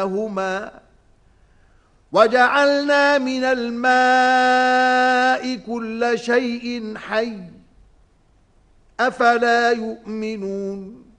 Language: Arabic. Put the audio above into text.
بينهما وجعلنا من الماء كل شيء حي أفلا يؤمنون